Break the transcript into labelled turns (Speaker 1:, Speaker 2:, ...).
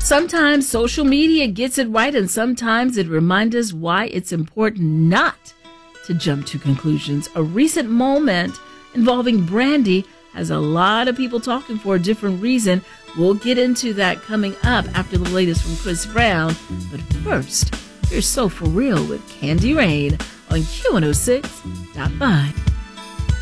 Speaker 1: Sometimes social media gets it right, and sometimes it reminds us why it's important not to jump to conclusions. A recent moment involving Brandy has a lot of people talking for a different reason. We'll get into that coming up after the latest from Chris Brown. But first, here's So For Real with Candy Rain on Q106.5.